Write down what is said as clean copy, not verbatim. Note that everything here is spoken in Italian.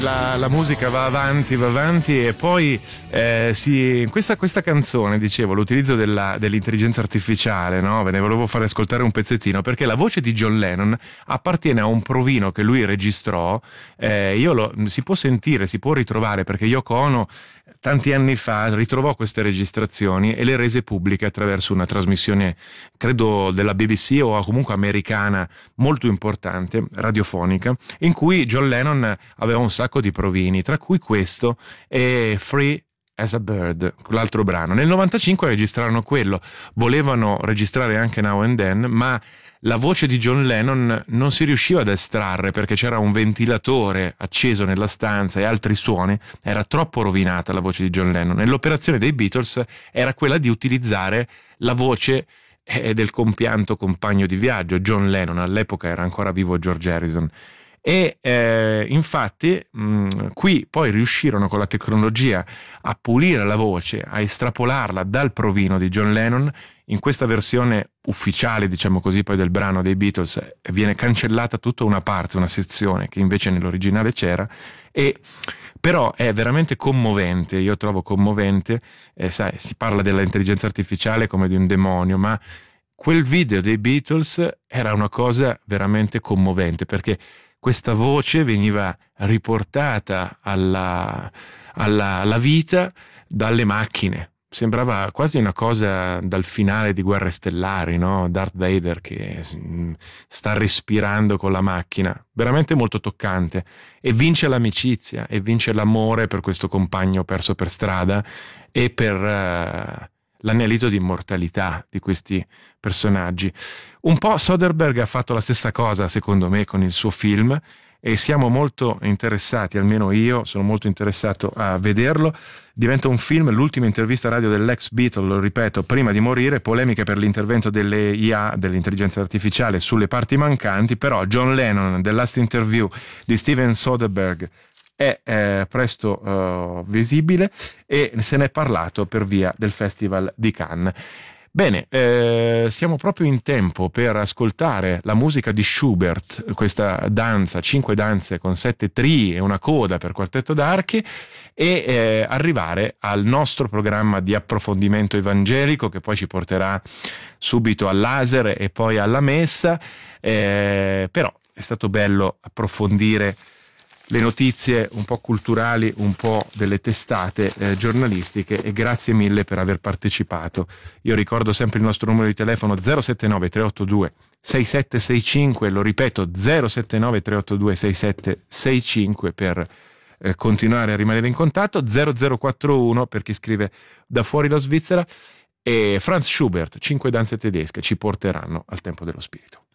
La musica va avanti e poi questa canzone, dicevo, l'utilizzo dell'intelligenza artificiale, no? Ve ne volevo fare ascoltare un pezzettino perché la voce di John Lennon appartiene a un provino che lui registrò. Si può sentire, si può ritrovare, perché Yoko Ono tanti anni fa ritrovò queste registrazioni e le rese pubbliche attraverso una trasmissione, credo della BBC o comunque americana, molto importante, radiofonica, in cui John Lennon aveva un sacco di provini, tra cui questo e Free as a Bird, l'altro brano. Nel 95 registrarono quello, volevano registrare anche Now and Then, ma la voce di John Lennon non si riusciva ad estrarre perché c'era un ventilatore acceso nella stanza e altri suoni, era troppo rovinata la voce di John Lennon, e l'operazione dei Beatles era quella di utilizzare la voce del compianto compagno di viaggio John Lennon. All'epoca era ancora vivo George Harrison. E infatti qui poi riuscirono con la tecnologia a pulire la voce, a estrapolarla dal provino di John Lennon. In questa versione ufficiale, diciamo così, poi del brano dei Beatles viene cancellata tutta una parte, una sezione che invece nell'originale c'era, e però è veramente commovente. Io trovo commovente, sai, si parla dell'intelligenza artificiale come di un demonio, ma quel video dei Beatles era una cosa veramente commovente, perché questa voce veniva riportata alla vita dalle macchine. Sembrava quasi una cosa dal finale di Guerre Stellari, no? Darth Vader che sta respirando con la macchina. Veramente molto toccante. E vince l'amicizia, e vince l'amore per questo compagno perso per strada e per l'anelito di immortalità di questi personaggi. Un po' Soderbergh ha fatto la stessa cosa, secondo me, con il suo film, e siamo molto interessati, almeno io sono molto interessato a vederlo. Diventa un film, l'ultima intervista radio dell'ex Beatle, lo ripeto, prima di morire, polemiche per l'intervento delle IA, dell'intelligenza artificiale, sulle parti mancanti, però John Lennon, The Last Interview di Steven Soderbergh, è presto visibile, e se ne è parlato per via del Festival di Cannes. Bene, siamo proprio in tempo per ascoltare la musica di Schubert, questa danza, 5 danze con 7 trii e una coda per quartetto d'archi, e arrivare al nostro programma di approfondimento evangelico, che poi ci porterà subito al laser e poi alla messa. Però è stato bello approfondire le notizie un po' culturali, un po' delle testate giornalistiche, e grazie mille per aver partecipato. Io ricordo sempre il nostro numero di telefono 079 382 6765, lo ripeto 079 382 6765 per continuare a rimanere in contatto, 0041 per chi scrive da fuori la Svizzera, e Franz Schubert, 5 danze tedesche ci porteranno al tempo dello spirito.